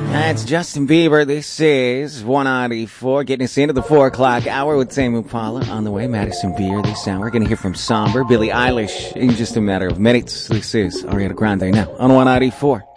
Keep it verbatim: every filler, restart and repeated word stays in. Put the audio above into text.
That's Justin Bieber. This is one ninety-four, getting us into the four o'clock hour with Tame Impala. On the way, Madison Beer this hour. We're going to hear from Somber, Billie Eilish in just a matter of minutes. This is Ariana Grande now on one ninety-four.